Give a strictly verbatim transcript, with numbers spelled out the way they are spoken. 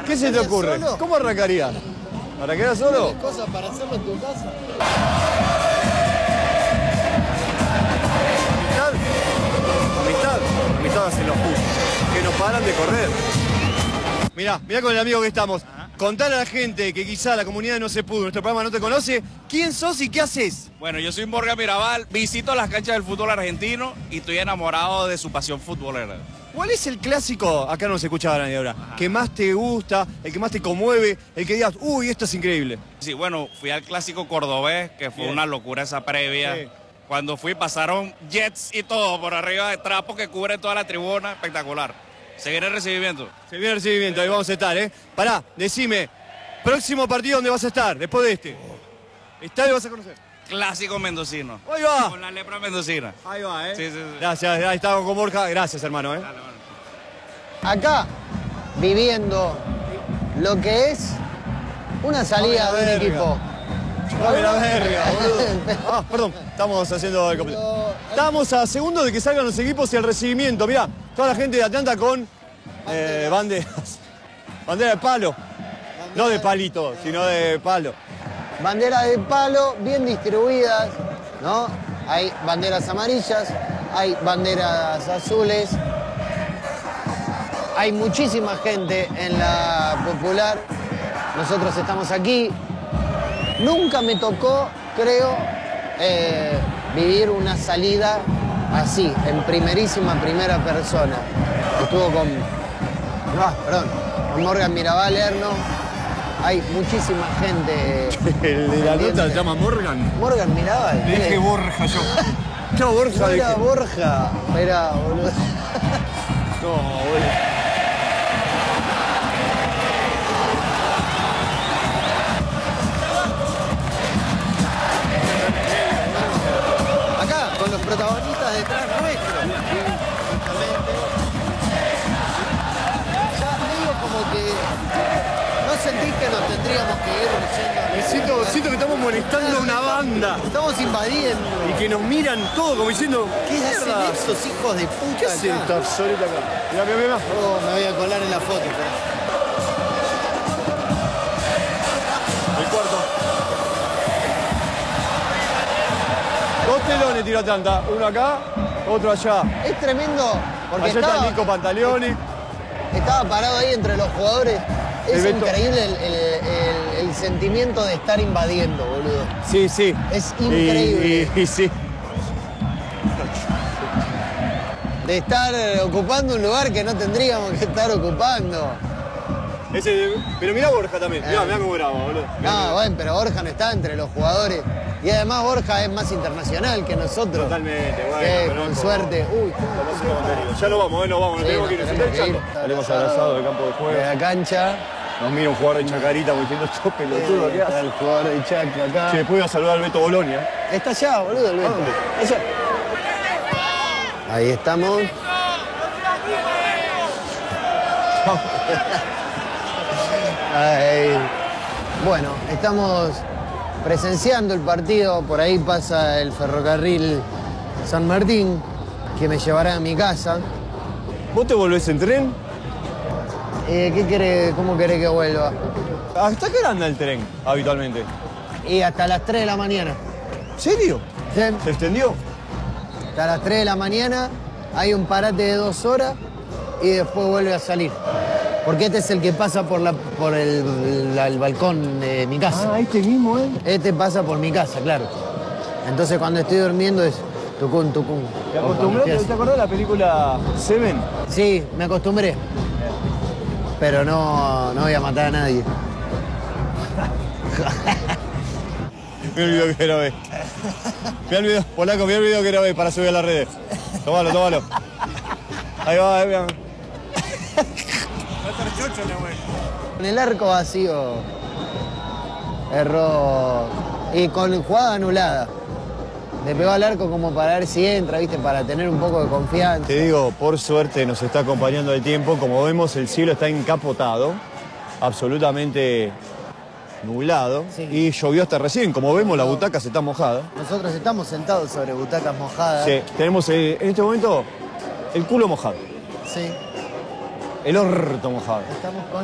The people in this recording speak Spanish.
¿Qué se te ocurre? ¿Solo? ¿Cómo arrancarías? ¿Arrancarías solo? ¿Tienes cosas para hacerlo en tu casa? Amistad, amistad, amistad hacen los justos, que no paran de correr. Mirá, mirá con el amigo que estamos. Contale a la gente que quizá la comunidad no se pudo, nuestro programa no te conoce, ¿quién sos y qué haces? Bueno, yo soy Morgan Mirabal, visito las canchas del fútbol argentino y estoy enamorado de su pasión futbolera. ¿Cuál es el clásico, acá no se escucha nadie ahora, que más te gusta, el que más te conmueve, el que digas, uy, esto es increíble? Sí, bueno, fui al clásico cordobés, que fue Bien. una locura esa previa. Sí. Cuando fui pasaron jets y todo por arriba de trapos que cubren toda la tribuna, espectacular. Se viene el recibimiento. Se viene el recibimiento, ahí vamos a estar, ¿eh? Pará, decime, próximo partido, ¿dónde vas a estar después de este? ¿Estadio vas a conocer? Clásico mendocino. Ahí va. Con la lepra mendocina. Ahí va, ¿eh? Sí, sí, sí. Gracias, ahí estamos con Borja, gracias hermano, ¿eh? Dale, bueno. Acá, viviendo lo que es una salida Dame de la un verga. equipo. Dame la verga, boludo. Ah, perdón, estamos haciendo el completo. Estamos a segundos de que salgan los equipos y el recibimiento. Mirá, toda la gente de Atlanta con eh, banderas. Bandera de palo. No de palito, sino de palo. Banderas de palo bien distribuidas, ¿no? Hay banderas amarillas, hay banderas azules. Hay muchísima gente en la popular. Nosotros estamos aquí. Nunca me tocó, creo, eh, vivir una salida así, en primerísima primera persona. Estuvo con, ah, perdón, con Morgan Mirabal, Erno. Hay muchísima gente. El de la nota pendiente. se llama Morgan. Morgan Mirabal. Le dije ¿qué? Borja yo. Chao Borja. No dije. era Borja. Era, boludo. No, boludo. Acá, con los protagonistas detrás nuestro. Justamente. Ya medio como que no sentís que nos tendríamos que ir yendo. Me siento, siento que estamos molestando a una banda. Estamos invadiendo. Y que nos miran todo como diciendo, ¿Qué hacen mierda. esos hijos de puta ¿Qué hace acá? esta absoluta acá? Mirá, mirá, mirá. Oh, me voy a colar en la foto. espera. El cuarto. Dos telones tiró Atlanta. Uno acá, otro allá. Es tremendo porque Allá estaba, está Nico Pantaleoni. estaba parado ahí entre los jugadores. Es El Beto. increíble el, el- el- el sentimiento de estar invadiendo, boludo. Sí, sí. Es Y- increíble. Y, y sí. De estar eh, ocupando un lugar que no tendríamos que estar ocupando. Ese, pero mirá Borja también. Mirá, Eh. mirá cómo graba, boludo. Mirá No, cómo- bueno, pero Borja no está entre los jugadores. Y además Borja es más internacional que nosotros. Totalmente, bueno. Eh, pero con no, suerte. Uy, Estamos haciendo contenido. Ya lo vamos, eh, nos vamos. Nos Sí, tenemos que ir. nos ¿Se está tenemos que echando? ir. Salimos abrazados del campo de de juego. la cancha. Nos mira un jugador de Chacarita como diciendo, esto pelotudo, ¿qué Está hace? el jugador de Chaco acá. Che, después iba a saludar al Beto Bolonia. Está allá, boludo, el Beto. dónde? Allá. Ahí estamos. Ay. Bueno, estamos presenciando el partido. Por ahí pasa el ferrocarril San Martín, que me llevará a mi casa. ¿Vos te volvés en tren? Eh, ¿qué querés, ¿Cómo querés que vuelva? ¿Hasta qué hora anda el tren habitualmente? Y hasta las tres de la mañana. ¿Serio? ¿Sí? ¿Se extendió? Hasta las tres de la mañana hay un parate de dos horas y después vuelve a salir. Porque este es el que pasa por, la, por el, la- el balcón de mi casa. Ah, este mismo, ¿eh? Este pasa por mi casa, claro. Entonces cuando estoy durmiendo es tucún, tucún. ¿Te acostumbraste? ¿Te acordás de la película Seven? Sí, me acostumbré. Pero no, no voy a matar a nadie. Mira el video que grabé. Mira el video, polaco, mira el video que grabé para subir a las redes. Tómalo, tómalo. Ahí va, ahí va. Con el arco vacío, erró. Y con jugada anulada. Le pegó al arco como para ver si entra, ¿viste? Para tener un poco de confianza. Te digo, por suerte nos está acompañando el tiempo. Como vemos, el cielo está encapotado, absolutamente nublado. Sí. Y llovió hasta recién. Como vemos, la butaca se está mojada. Nosotros estamos sentados sobre butacas mojadas. Sí, tenemos eh, en este momento el culo mojado, Sí. el orto mojado. Estamos con